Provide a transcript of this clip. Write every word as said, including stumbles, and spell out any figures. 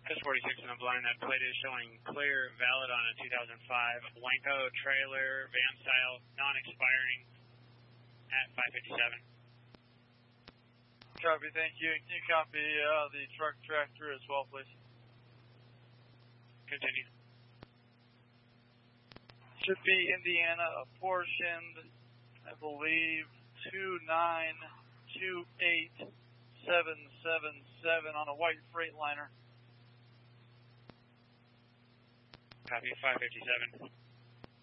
S forty-six in the blind, that plate is showing clear, valid on a two thousand five Wanko trailer, van style, non-expiring at five fifty-seven. Copy, thank you. Can you copy uh, the truck tractor as well, please? Continue. Should be Indiana apportioned, I believe, two nine two eight seven seven seven on a white Freightliner. Copy, five fifty-seven.